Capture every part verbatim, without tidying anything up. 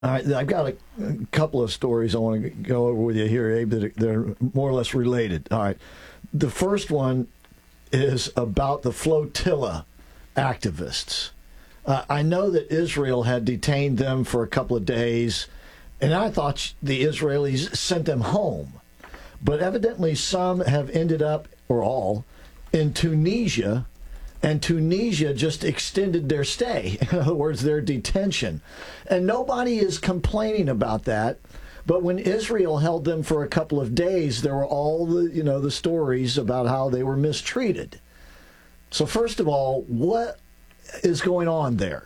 All right, I've got a, a couple of stories I want to go over with you here, Abe, that are, they're more or less related. All right. The first one is about the flotilla activists. Uh, I know that Israel had detained them for a couple of days, and I thought the Israelis sent them home. But evidently some have ended up, or all, in Tunisia, and Tunisia just extended their stay. In other words, their detention. And nobody is complaining about that. But when Israel held them for a couple of days, there were all the, you know, the stories about how they were mistreated. So first of all, what is going on there?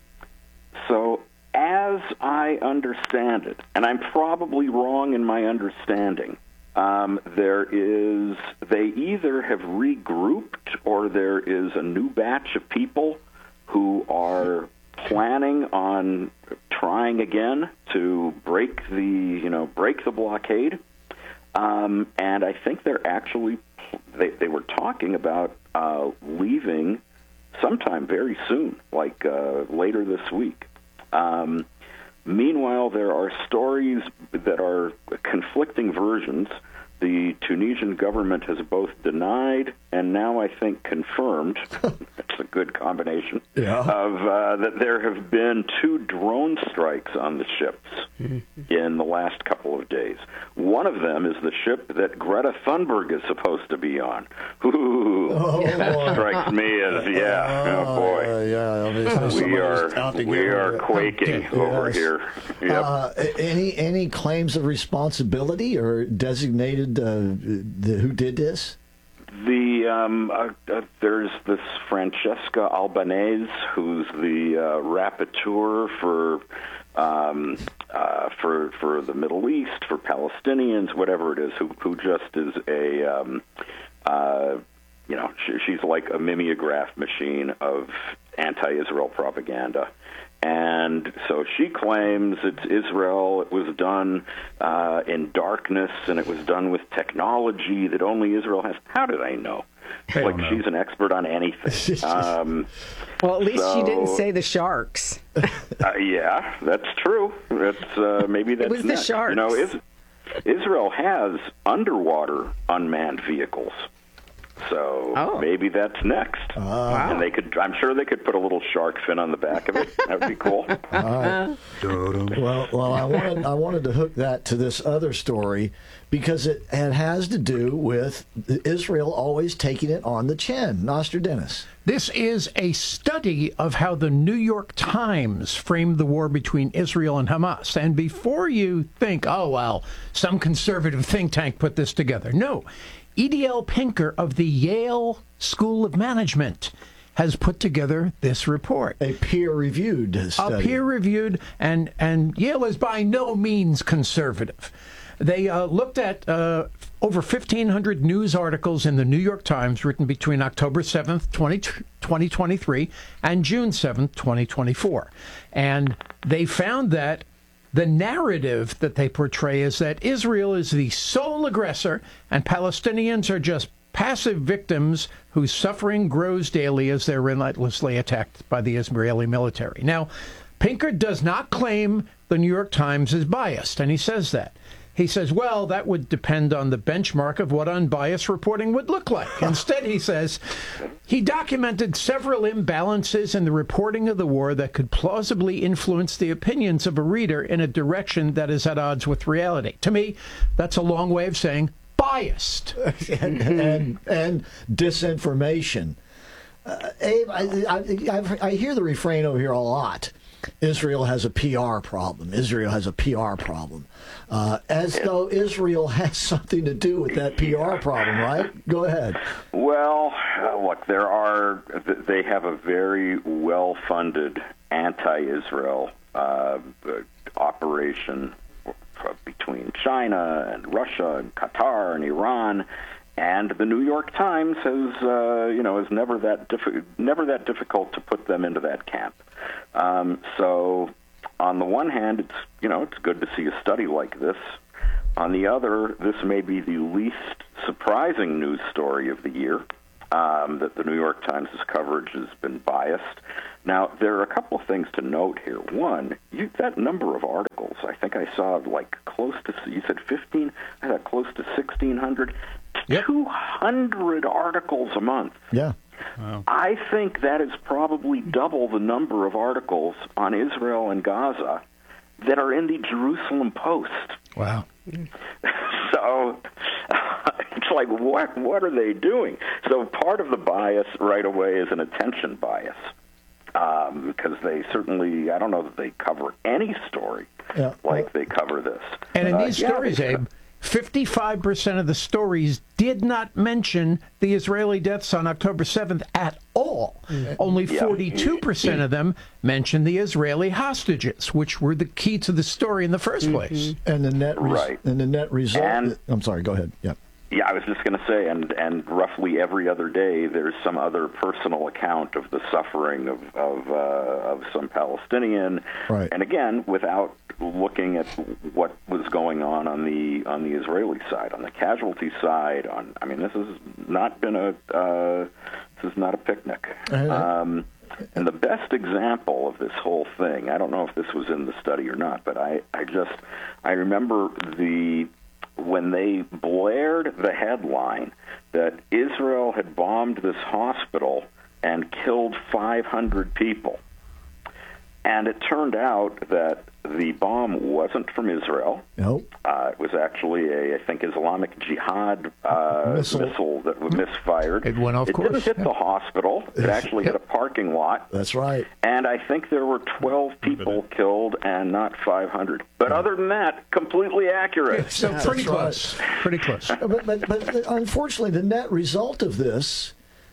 So as I understand it, and I'm probably wrong in my understanding, Um, there is, they either have regrouped or there is a new batch of people who are planning on trying again to break the, you know, break the blockade. Um, and I think they're actually, they, they were talking about uh, leaving sometime very soon, like uh, later this week. Um, meanwhile, there are stories that are conflicting versions. The Tunisian government has both denied and now, I think, confirmed, that's a good combination, yeah. of uh, that there have been two drone strikes on the ships mm-hmm. in the last couple of days. One of them is the ship that Greta Thunberg is supposed to be on. Ooh, oh, that boy. strikes me as, yeah, oh, oh boy. Uh, yeah, I mean, we are, we are quaking yes. over here. Yep. Uh, any any claims of responsibility or designated uh, the, who did this? The um, uh, uh, there's this Francesca Albanese, who's the uh, rapporteur for um, uh, for for the Middle East, for Palestinians, whatever it is, who who just is a um, uh, you know she, she's like a mimeograph machine of anti-Israel propaganda. And so she claims it's Israel. It was done uh, in darkness, and it was done with technology that only Israel has. How did I know? I like know. She's an expert on anything. Um, well, at least so, she didn't say the sharks. uh, yeah, that's true. That's uh, maybe that's it was next. the sharks. You know, is, Israel has underwater unmanned vehicles. So oh. maybe that's next. Uh, wow. And they could, I'm sure they could put a little shark fin on the back of it. That would be cool. All right. well, well, I wanted, I wanted to hook that to this other story because it, it has to do with Israel always taking it on the chin. Nostradamus. This is a study of how the New York Times framed the war between Israel and Hamas. And before you think, oh, well, some conservative think tank put this together. No. E D L Pinker of the Yale School of Management has put together this report. A peer-reviewed study. A peer-reviewed, and, and Yale is by no means conservative. They uh, looked at uh, over fifteen hundred news articles in the New York Times written between October seventh, twenty twenty-three and June seventh, twenty twenty-four. And they found that the narrative that they portray is that Israel is the sole aggressor and Palestinians are just passive victims whose suffering grows daily as they're relentlessly attacked by the Israeli military. Now, Pinker does not claim the New York Times is biased, and he says that. He says, well, that would depend on the benchmark of what unbiased reporting would look like. Instead, he says, he documented several imbalances in the reporting of the war that could plausibly influence the opinions of a reader in a direction that is at odds with reality. To me, that's a long way of saying biased. and, and, and disinformation. Uh, Abe, I, I, I hear the refrain over here a lot. Israel has a P R problem. Israel has a P R problem. Uh, as though Israel has something to do with that P R problem, right? Go ahead. Well, uh, look, there are, they have a very well-funded anti-Israel uh, operation between China and Russia and Qatar and Iran. And the New York Times has, uh, you know, is never that diffi- never that difficult to put them into that camp. Um, so, on the one hand, it's you know it's good to see a study like this. On the other, this may be the least surprising news story of the year. um, that the New York Times' coverage has been biased. Now, there are a couple of things to note here. One, you, that number of articles, I think I saw like close to, you said fifteen, I thought close to sixteen hundred, yep. two hundred articles a month. Yeah. Wow. I think that is probably double the number of articles on Israel and Gaza that are in the Jerusalem Post. Wow. So it's like, what what are they doing? So part of the bias right away is an attention bias, um, because they certainly, I don't know that they cover any story Yeah. like they cover this. And in Uh, these yeah, stories, they- Abe, fifty-five percent of the stories did not mention the Israeli deaths on October seventh at all. Only Yeah. forty-two percent of them mentioned the Israeli hostages, which were the key to the story in the first place. And the net res- Right. and the net result. And- I'm sorry. Go ahead. Yeah. Yeah, I was just going to say, and, and roughly every other day, there's some other personal account of the suffering of of, uh, of some Palestinian, Right. and again, without looking at what was going on on the on the Israeli side, on the casualty side. On, I mean, this has not been a uh, this is not a picnic. Um, and the best example of this whole thing, I don't know if this was in the study or not, but I, I just I remember the. when they blared the headline that Israel had bombed this hospital and killed five hundred people. And it turned out that the bomb wasn't from Israel. Nope. Uh, it was actually a, I think, Islamic Jihad uh, Missile. missile. that was misfired. It went off It course. didn't hit the hospital. It actually hit a parking lot. That's right. And I think there were twelve people killed and not five hundred. But other than that, completely accurate. So That's pretty right. close. Pretty close. But, but, but unfortunately, the net result of this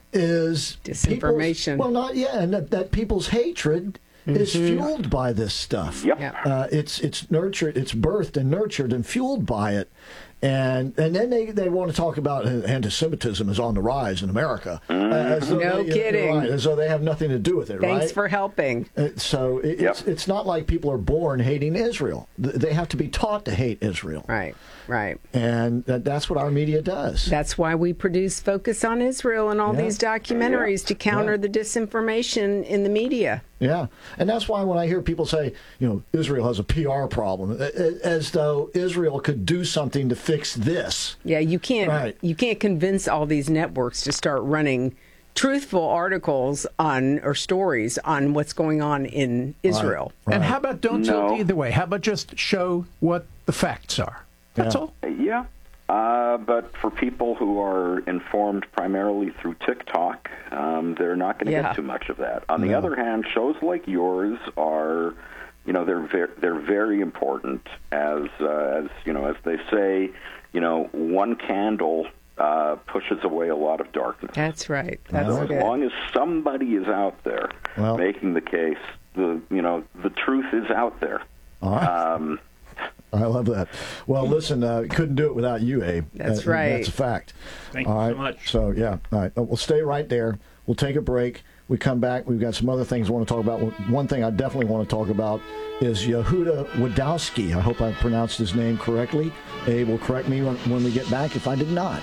is Disinformation. people's- Well, not yeah, and that, that people's hatred is fueled by this stuff. Yep. Yeah. Uh, it's it's nurtured, it's birthed and nurtured and fueled by it, and and then they, they want to talk about anti-Semitism is on the rise in America. Uh, as though No they, kidding. right, as though they have nothing to do with it. Thanks right? for helping. Uh, so it, Yep. it's it's not like people are born hating Israel. Th- They have to be taught to hate Israel, Right, right. and that, that's what our media does. That's why we produce Focus on Israel and all Yeah. these documentaries to counter Yeah. the disinformation in the media. Yeah, and that's why when I hear people say, you know, Israel has a P R problem, a- a- as though Israel could do something to fix this. Yeah, you can't Right. you can't convince all these networks to start running truthful articles on or stories on what's going on in Israel. Right. And how about don't tell No. it either way? How about just show what the facts are? That's Yeah. all. Yeah, uh, but for people who are informed primarily through TikTok, um, they're not going to Yeah. get too much of that. On the other hand, shows like yours are, you know, they're very, they're very important. As uh, as you know, as they say, you know, one candle uh, pushes away a lot of darkness. That's right. That's Well, As good. long as somebody is out there Well- making the case, the you know, the truth is out there. All right. Um, I love that. Well, listen, uh, couldn't do it without you, Abe. That's Uh, right. That's a fact. Thank All you right. so much. So, yeah. All right. Uh, We'll stay right there. We'll take a break. We come back. We've got some other things we want to talk about. One thing I definitely want to talk about is Yehuda Wadowski. I hope I pronounced his name correctly. Abe will correct me when, when we get back if I did not.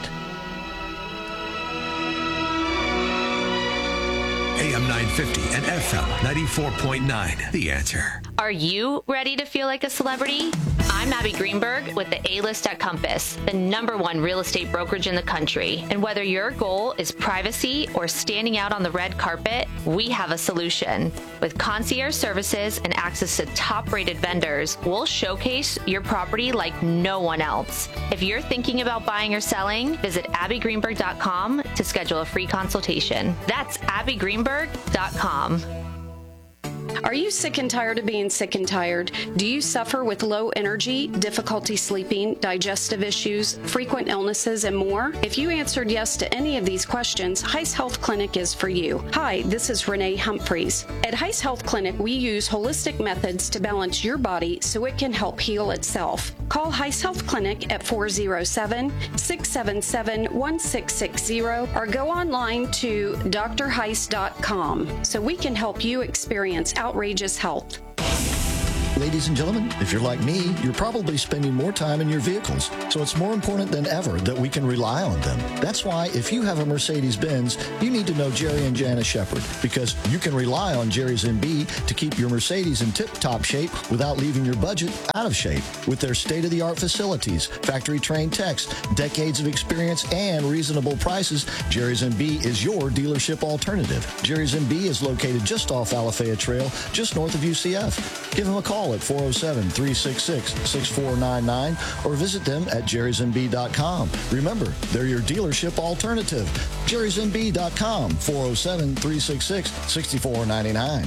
A M nine fifty and F M ninety-four point nine. The Answer. Are you ready to feel like a celebrity? I'm Abby Greenberg with the A-List at Compass, the number one real estate brokerage in the country. And whether your goal is privacy or standing out on the red carpet, we have a solution. With concierge services and access to top-rated vendors, we'll showcase your property like no one else. If you're thinking about buying or selling, visit abby greenberg dot com to schedule a free consultation. That's abby greenberg dot com. Are you sick and tired of being sick and tired? Do you suffer with low energy, difficulty sleeping, digestive issues, frequent illnesses, and more? If you answered yes to any of these questions, Heiss Health Clinic is for you. Hi, this is Renee Humphreys. At Heiss Health Clinic, we use holistic methods to balance your body so it can help heal itself. Call Heiss Health Clinic at four oh seven, six seven seven, one six six zero or go online to d r heiss dot com so we can help you experience outrageous health. Ladies and gentlemen, if you're like me, you're probably spending more time in your vehicles, so it's more important than ever that we can rely on them. That's why if you have a Mercedes-Benz, you need to know Jerry and Janice Shepard, because you can rely on Jerry's M B to keep your Mercedes in tip-top shape without leaving your budget out of shape. With their state-of-the-art facilities, factory-trained techs, decades of experience, and reasonable prices, Jerry's M B is your dealership alternative. Jerry's M B is located just off Alafaya Trail, just north of U C F. Give them a call at four oh seven, three six six, six four nine nine or visit them at jerrys m b dot com. Remember, they're your dealership alternative. jerrys m b dot com, four oh seven, three six six, six four nine nine.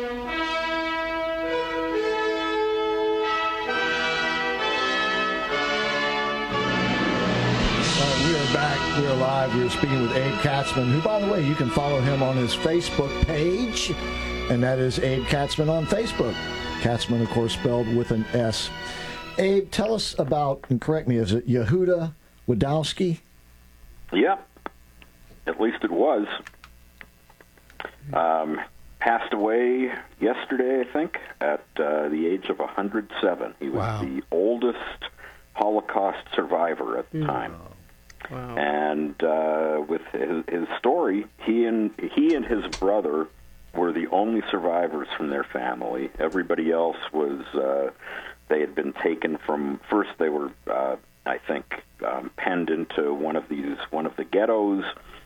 We are back. We are live. We are speaking with Abe Katzman, who, by the way, you can follow him on his Facebook page, and that is Abe Katzman on Facebook. Katzman, of course, spelled with an S. Abe, tell us about, and correct me, is it Yehuda Wadowski? Yeah, at least it was. Um, passed away yesterday, I think, at uh, the age of one hundred seven. He was Wow. the oldest Holocaust survivor at the mm. time. Wow. And uh, with his, his story, he and he and his brother were the only survivors from their family. Everybody else was, uh, they had been taken from, first they were, uh, I think, um, penned into one of these, one of the ghettos,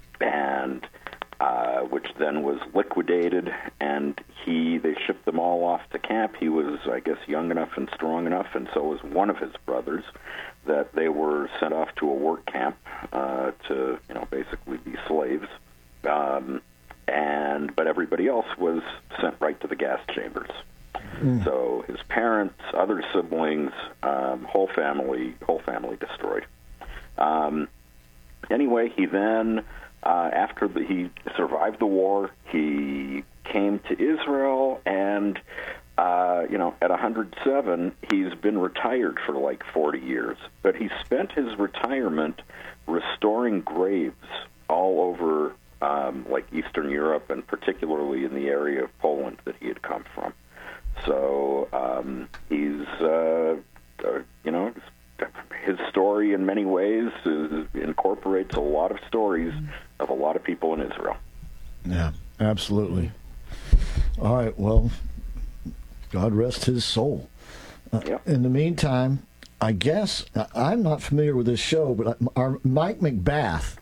and uh, which then was liquidated, and he, they shipped them all off to camp. He was, I guess, young enough and strong enough, and so was one of his brothers, that they were sent off to a work camp uh, to, you know, basically be slaves. Um, and but everybody else was sent right to the gas chambers. Mm. So his parents, other siblings, um, whole family, whole family destroyed. Um, anyway, he then, uh, after the, he survived the war, he came to Israel, and uh, you know, at one hundred seven, he's been retired for like forty years. But he spent his retirement restoring graves all over. Um, like Eastern Europe, and particularly in the area of Poland that he had come from. So um, he's, uh, uh, you know, his story in many ways is, incorporates a lot of stories of a lot of people in Israel. Yeah, absolutely. All right, well, God rest his soul. Uh, yep. In the meantime, I guess, I'm not familiar with this show, but our Mike McBath,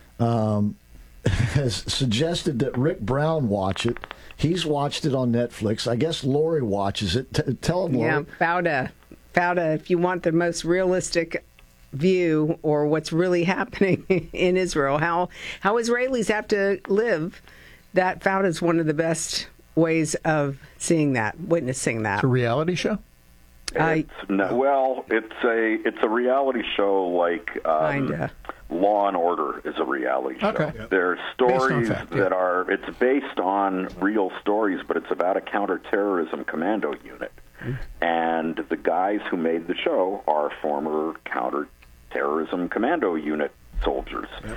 um, has suggested that Rick Brown watch it. He's watched it on Netflix. I guess Lori watches it. T- tell him, Lori. Yeah, Fauda. Fauda, if you want the most realistic view or what's really happening in Israel, how how Israelis have to live, that Fauda is one of the best ways of seeing that, witnessing that. It's a reality show? It's no, well, it's a it's a reality show like um, Kinda. Law and Order is a reality show. Okay. There are stories fact, that yeah. are it's based on real stories, but it's about a counterterrorism commando unit, mm. and the guys who made the show are former counterterrorism commando unit soldiers. Yep.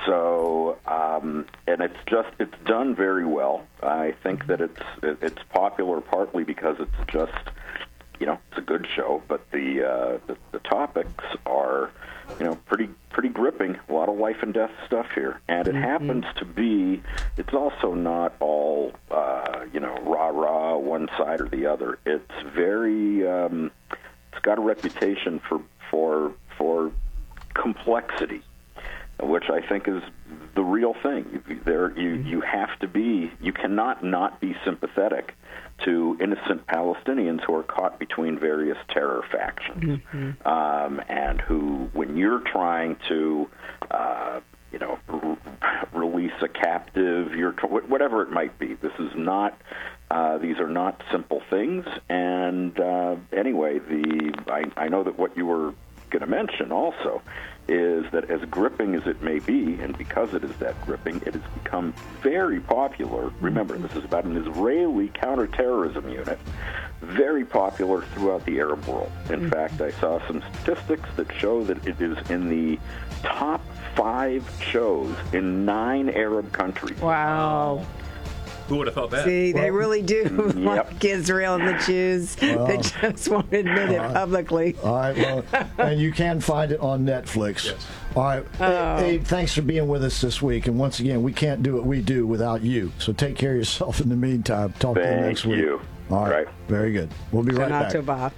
So, um, and it's just it's done very well. I think that it's it, it's popular partly because it's just. You know, it's a good show, but the, uh, the the topics are, you know, pretty pretty gripping. A lot of life and death stuff here, and it mm-hmm. happens to be. It's also not all, uh, you know, rah rah one side or the other. It's very. Um, it's got a reputation for for for complexity, which I think is the real thing. You, there, you you have to be. You cannot not be sympathetic to innocent Palestinians who are caught between various terror factions, mm-hmm. um, and who, when you're trying to, uh, you know, r- release a captive, you're t- whatever it might be. This is not; uh, these are not simple things. And uh, anyway, the I, I know that what you were going to mention also is that as gripping as it may be, and because it is that gripping, it has become very popular. Remember, this is about an Israeli counterterrorism unit, very popular throughout the Arab world. In mm-hmm. fact, I saw some statistics that show that it is in the top five shows in nine Arab countries. Wow. Who would have thought that? See, they Well, really do yep. like Israel and the Jews. Well, they just won't admit it publicly. All right, well, and you can find it on Netflix. Yes. All right, Oh. Abe, thanks for being with us this week. And once again, we can't do what we do without you. So take care of yourself in the meantime. Talk to you Thank next week. you. All right, Right. very good. We'll be right back. Shana Tova.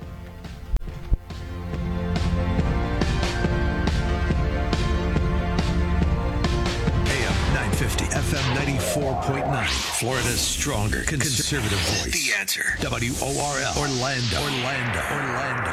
A M nine fifty, F M ninety-four point nine. Florida's stronger conservative voice. The Answer. W O R L. Orlando. Orlando. Orlando.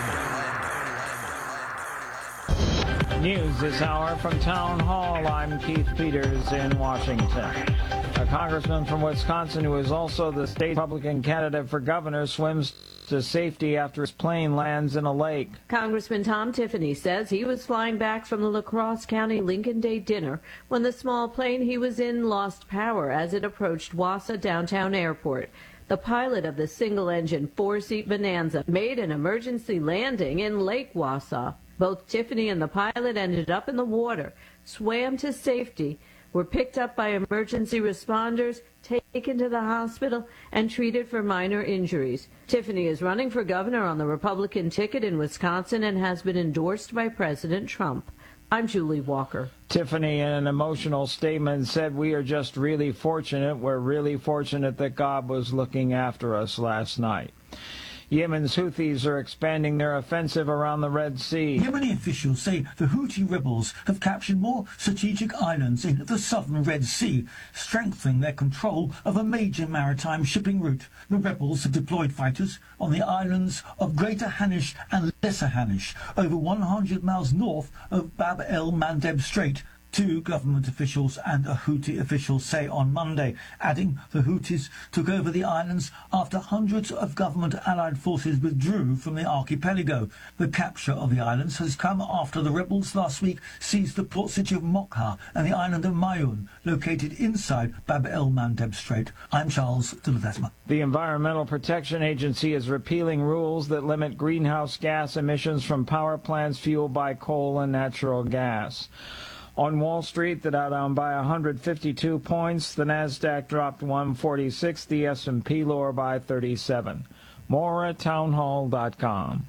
Orlando. News this hour from Town Hall. I'm Keith Peters in Washington. A congressman from Wisconsin who is also the state Republican candidate for governor swims to safety after his plane lands in a lake. Congressman Tom Tiffany says he was flying back from the La Crosse County Lincoln Day dinner when the small plane he was in lost power as it approached Wausau Downtown Airport. The pilot of the single-engine four-seat Bonanza made an emergency landing in Lake Wausau. Both Tiffany and the pilot ended up in the water, swam to safety, were picked up by emergency responders, taken to the hospital, and treated for minor injuries. Tiffany is running for governor on the Republican ticket in Wisconsin and has been endorsed by President Trump. I'm Julie Walker. Tiffany, in an emotional statement, said, "We are just really fortunate. We're really fortunate that God was looking after us last night." Yemen's Houthis are expanding their offensive around the Red Sea. Yemeni officials say the Houthi rebels have captured more strategic islands in the southern Red Sea, strengthening their control of a major maritime shipping route. The rebels have deployed fighters on the islands of Greater Hanish and Lesser Hanish, over one hundred miles north of Bab el-Mandeb Strait, two government officials and a Houthi official say on Monday, adding the Houthis took over the islands after hundreds of government allied forces withdrew from the archipelago. The capture of the islands has come after the rebels last week seized the port city of Mokha and the island of Mayun, located inside Bab el-Mandeb Strait. I'm Charles de Ledesma. The Environmental Protection Agency is repealing rules that limit greenhouse gas emissions from power plants fueled by coal and natural gas. On Wall Street, the Dow down by one hundred fifty-two points. The Nasdaq dropped one forty-six. The S and P lower by thirty-seven. More at townhall dot com.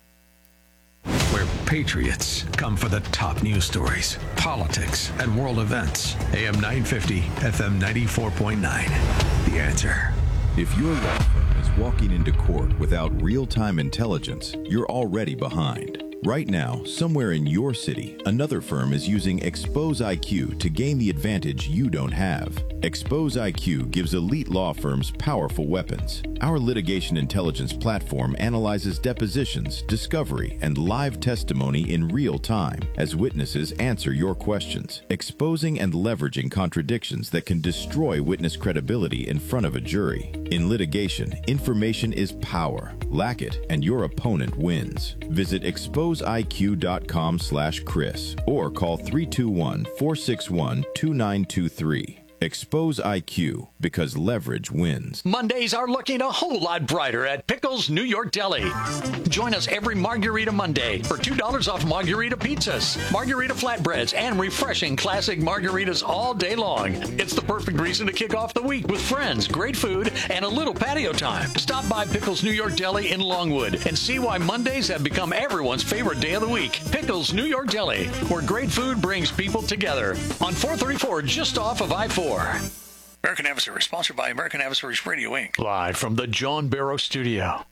Where patriots come for the top news stories, politics, and world events. A M nine fifty, F M ninety-four point nine. The Answer. If your law firm is walking into court without real-time intelligence, you're already behind. Right now, somewhere in your city, another firm is using Expose I Q to gain the advantage you don't have. Expose I Q gives elite law firms powerful weapons. Our litigation intelligence platform analyzes depositions, discovery, and live testimony in real time as witnesses answer your questions, exposing and leveraging contradictions that can destroy witness credibility in front of a jury. In litigation, information is power. Lack it, and your opponent wins. Visit expose I Q dot com slash Chris or call three two one, four six one, two nine two three. Expose I Q, because leverage wins. Mondays are looking a whole lot brighter at Pickles New York Deli. Join us every Margarita Monday for two dollars off margarita pizzas, margarita flatbreads, and refreshing classic margaritas all day long. It's the perfect reason to kick off the week with friends, great food, and a little patio time. Stop by Pickles New York Deli in Longwood and see why Mondays have become everyone's favorite day of the week. Pickles New York Deli, where great food brings people together. On four thirty-four, just off of I four. American Adversaries, sponsored by American Adversaries Radio, Incorporated. Live from the John Barrow Studio.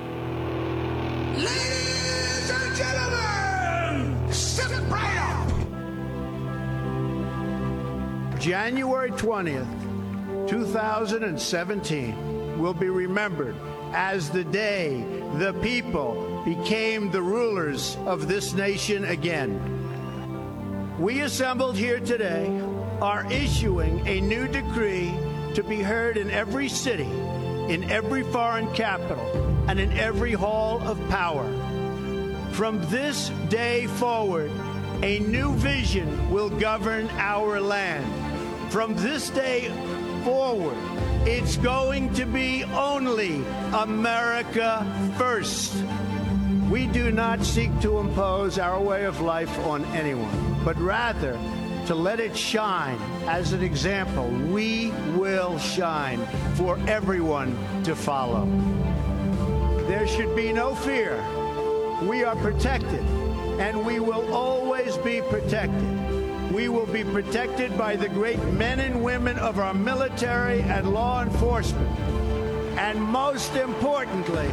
Ladies and gentlemen, sit right up. January twentieth, two thousand seventeen will be remembered as the day the people became the rulers of this nation again. We assembled here today are issuing a new decree to be heard in every city, in every foreign capital, and in every hall of power. From this day forward, a new vision will govern our land. From this day forward, it's going to be only America first. We do not seek to impose our way of life on anyone, but rather to let it shine as an example. We will shine for everyone to follow. There should be no fear. We are protected, and we will always be protected. We will be protected by the great men and women of our military and law enforcement. And most importantly,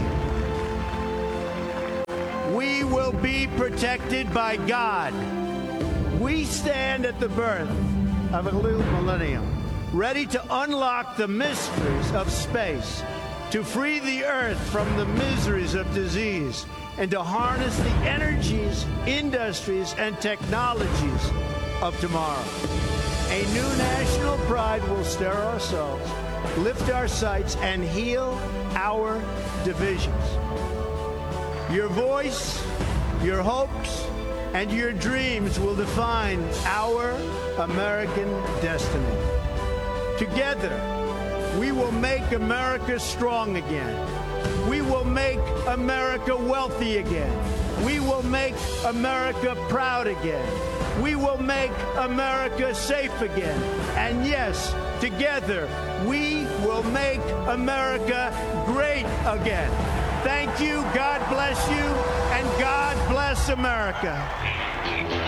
we will be protected by God. We stand at the birth of a new millennium, ready to unlock the mysteries of space, to free the earth from the miseries of disease, and to harness the energies, industries, and technologies of tomorrow. A new national pride will stir our souls, lift our sights, and heal our divisions. Your voice, your hopes, and your dreams will define our American destiny. Together, we will make America strong again. We will make America wealthy again. We will make America proud again. We will make America safe again. And yes, together, we will make America great again. Thank you, God bless you, and God bless America.